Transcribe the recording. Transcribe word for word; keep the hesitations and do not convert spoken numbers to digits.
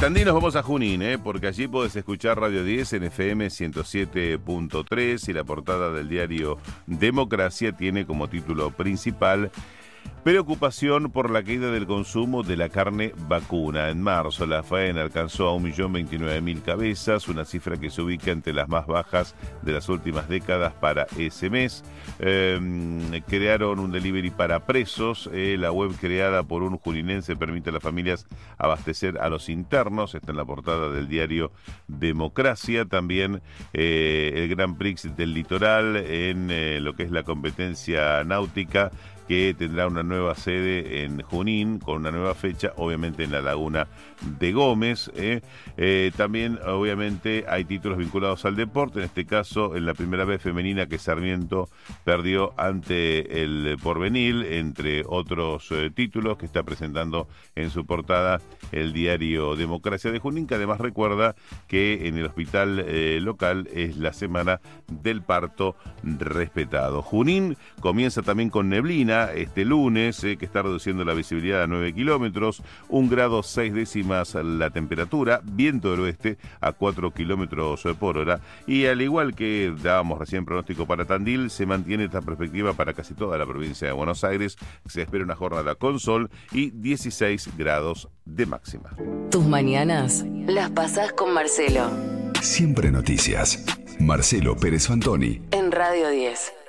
Tandil nos vamos a Junín, ¿eh? Porque allí podés escuchar Radio diez en F M ciento siete punto tres y la portada del diario Democracia tiene como título principal: preocupación por la caída del consumo de la carne vacuna. En marzo, la faena alcanzó a un millón veintinueve mil cabezas, una cifra que se ubica entre las más bajas de las últimas décadas para ese mes. Eh, crearon un delivery para presos. Eh, la web creada por un juninense permite a las familias abastecer a los internos. Está en la portada del diario Democracia. También eh, el Grand Prix del Litoral en eh, lo que es la competencia náutica, que tendrá una nueva sede en Junín, con una nueva fecha, obviamente en la Laguna de Gómez. ¿eh? Eh, también, obviamente, hay títulos vinculados al deporte, en este caso, en la primera vez femenina que Sarmiento perdió ante el Porvenir, entre otros eh, títulos que está presentando en su portada el diario Democracia de Junín, que además recuerda que en el hospital eh, local es la semana del parto respetado. Junín comienza también con neblina este lunes, eh, que está reduciendo la visibilidad a nueve kilómetros, un grado seis décimas la temperatura, viento del oeste a cuatro kilómetros por hora, y al igual que dábamos recién pronóstico para Tandil, se mantiene esta perspectiva para casi toda la provincia de Buenos Aires. Se espera una jornada con sol y dieciséis grados de máxima. Tus mañanas las pasás con Marcelo. Siempre noticias. Marcelo Pérez Fantoni. En Radio diez.